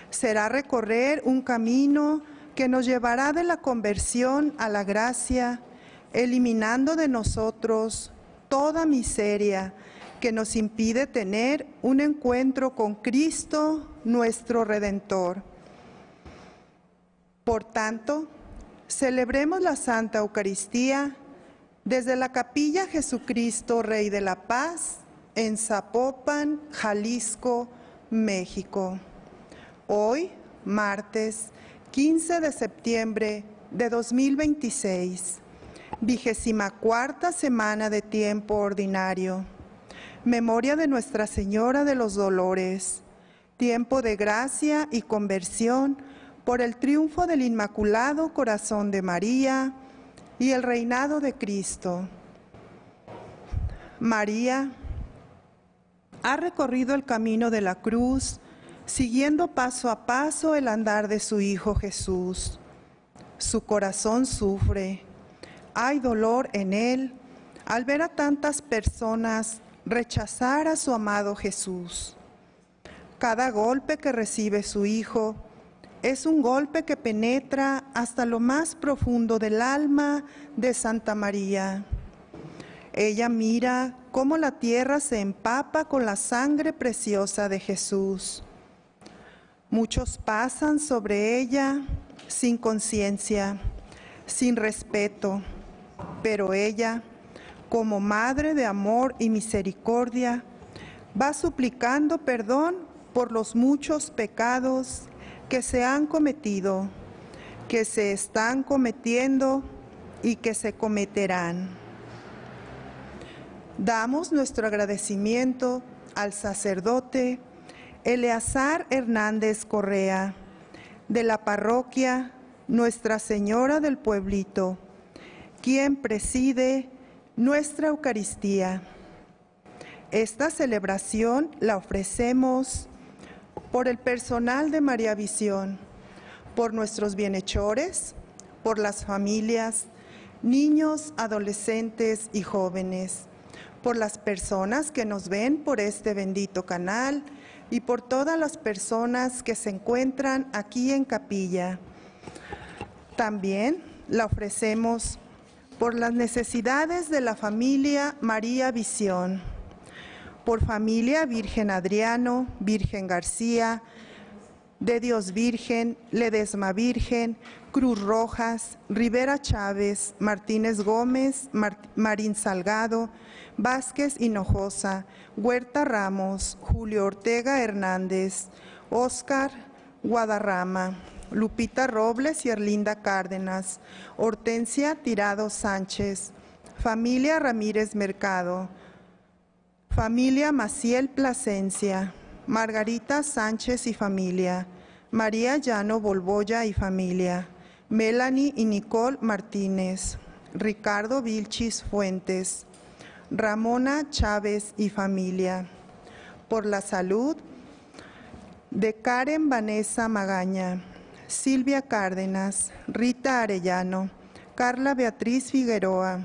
Será recorrer un camino que nos llevará de la conversión a la gracia, eliminando de nosotros toda miseria que nos impide tener un encuentro con Cristo, nuestro Redentor. Por tanto, celebremos la Santa Eucaristía desde la Capilla Jesucristo, Rey de la Paz, en Zapopan, Jalisco, México. Hoy, martes 15 de septiembre de 2026, 24ª semana de tiempo ordinario. Memoria de Nuestra Señora de los Dolores, tiempo de gracia y conversión por el triunfo del Inmaculado Corazón de María y el reinado de Cristo. María ha recorrido el camino de la cruz, siguiendo paso a paso el andar de su Hijo Jesús. Su corazón sufre, hay dolor en él al ver a tantas personas rechazar a su amado Jesús. Cada golpe que recibe su Hijo es un golpe que penetra hasta lo más profundo del alma de Santa María. Ella mira cómo la tierra se empapa con la sangre preciosa de Jesús. Muchos pasan sobre ella sin conciencia, sin respeto, pero ella, como Madre de amor y misericordia, va suplicando perdón por los muchos pecados que se han cometido, que se están cometiendo y que se cometerán. Damos nuestro agradecimiento al sacerdote Eleazar Hernández Correa, de la parroquia Nuestra Señora del Pueblito, quien preside nuestra Eucaristía. Esta celebración la ofrecemos por el personal de María Visión, por nuestros bienhechores, por las familias, niños, adolescentes y jóvenes, por las personas que nos ven por este bendito canal y por todas las personas que se encuentran aquí en capilla. También la ofrecemos por las necesidades de la familia María Visión, por familia Virgen Adriano, Virgen García, de Dios Virgen, Ledesma Virgen, Cruz Rojas, Rivera Chávez, Martínez Gómez, Marín Salgado, Vázquez Hinojosa, Huerta Ramos, Julio Ortega Hernández, Óscar Guadarrama, Lupita Robles y Erlinda Cárdenas, Hortensia Tirado Sánchez, familia Ramírez Mercado, familia Maciel Plasencia, Margarita Sánchez y familia, María Llano Bolboya y familia, Melanie y Nicole Martínez, Ricardo Vilchis Fuentes, Ramona Chávez y familia. Por la salud de Karen Vanessa Magaña, Silvia Cárdenas, Rita Arellano, Carla Beatriz Figueroa,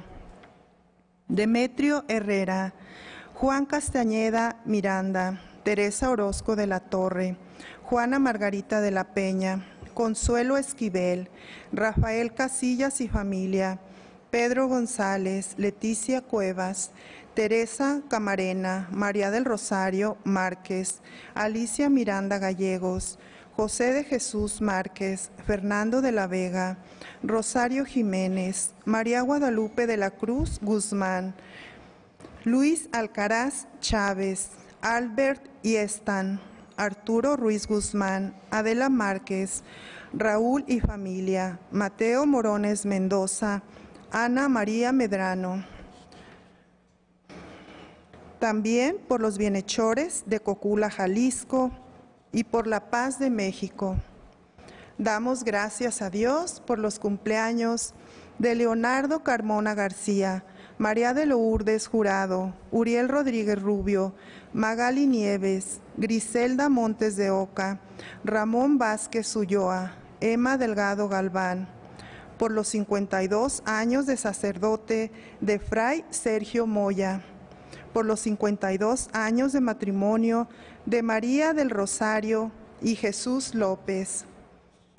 Demetrio Herrera, Juan Castañeda Miranda, Teresa Orozco de la Torre, Juana Margarita de la Peña, Consuelo Esquivel, Rafael Casillas y familia, Pedro González, Leticia Cuevas, Teresa Camarena, María del Rosario Márquez, Alicia Miranda Gallegos, José de Jesús Márquez, Fernando de la Vega, Rosario Jiménez, María Guadalupe de la Cruz Guzmán, Luis Alcaraz Chávez, Albert Iestan, Arturo Ruiz Guzmán, Adela Márquez, Raúl y familia, Mateo Morones Mendoza, Ana María Medrano. También por los bienhechores de Cocula, Jalisco, y por la paz de México. Damos gracias a Dios por los cumpleaños de Leonardo Carmona García, María de Lourdes Jurado, Uriel Rodríguez Rubio, Magali Nieves, Griselda Montes de Oca, Ramón Vázquez Ulloa, Emma Delgado Galván, por los 52 años de sacerdote de Fray Sergio Moya, por los 52 años de matrimonio de María del Rosario y Jesús López.